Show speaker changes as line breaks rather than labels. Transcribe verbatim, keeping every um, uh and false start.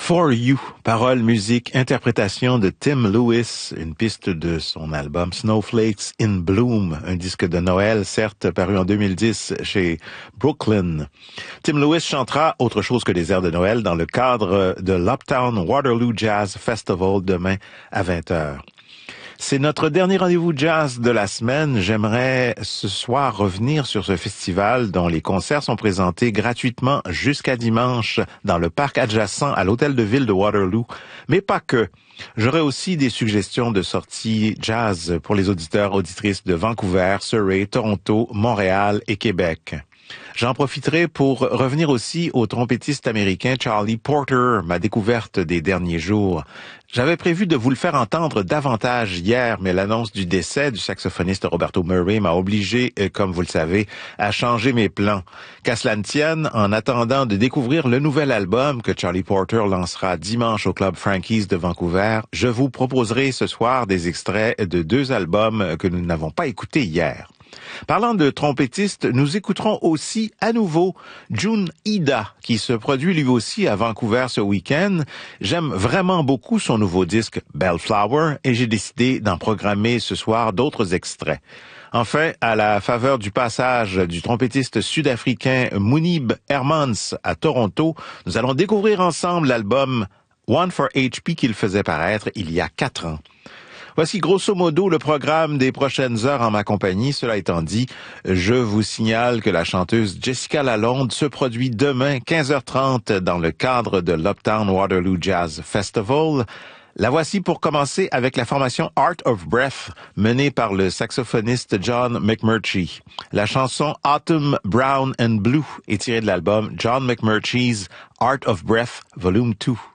For You, paroles, musique, interprétation de Tim Lewis, une piste de son album Snowflakes in Bloom, un disque de Noël, certes paru en deux mille dix chez Brooklyn. Tim Lewis chantera autre chose que des airs de Noël dans le cadre de l'Uptown Waterloo Jazz Festival demain à vingt heures. C'est notre dernier rendez-vous jazz de la semaine. J'aimerais ce soir revenir sur ce festival dont les concerts sont présentés gratuitement jusqu'à dimanche dans le parc adjacent à l'hôtel de ville de Waterloo. Mais pas que. J'aurais aussi des suggestions de sorties jazz pour les auditeurs, auditrices de Vancouver, Surrey, Toronto, Montréal et Québec. J'en profiterai pour revenir aussi au trompettiste américain Charlie Porter, ma découverte des derniers jours. J'avais prévu de vous le faire entendre davantage hier, mais l'annonce du décès du saxophoniste Roberto Murray m'a obligé, comme vous le savez, à changer mes plans. Qu'à cela ne tienne, en attendant de découvrir le nouvel album que Charlie Porter lancera dimanche au Club Frankie's de Vancouver, je vous proposerai ce soir des extraits de deux albums que nous n'avons pas écoutés hier. Parlant de trompettiste, nous écouterons aussi à nouveau Jun Ida, qui se produit lui aussi à Vancouver ce week-end. J'aime vraiment beaucoup son nouveau disque Bellflower et j'ai décidé d'en programmer ce soir d'autres extraits. Enfin, à la faveur du passage du trompettiste sud-africain Mounib Hermans à Toronto, nous allons découvrir ensemble l'album One for H P qu'il faisait paraître il y a quatre ans. Voici grosso modo le programme des prochaines heures en ma compagnie. Cela étant dit, je vous signale que la chanteuse Jessica Lalonde se produit demain quinze heures trente dans le cadre de l'Uptown Waterloo Jazz Festival. La voici pour commencer avec la formation Art of Breath menée par le saxophoniste John McMurtry. La chanson Autumn Brown and Blue est tirée de l'album John McMurtry's Art of Breath Volume deux.